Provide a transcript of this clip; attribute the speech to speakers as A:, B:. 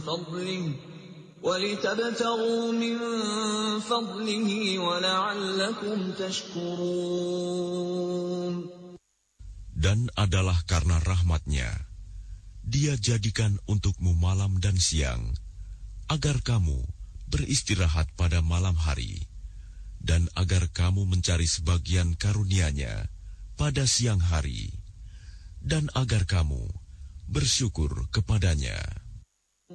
A: فضله ولتبتغوا من فضله ولعلكم تشكرون.
B: Dan adalah karena rahmat-Nya, Dia jadikan untukmu malam dan siang, agar kamu beristirahat pada malam hari, dan agar kamu mencari sebagian karunia-Nya pada siang hari, dan agar kamu bersyukur kepada-Nya.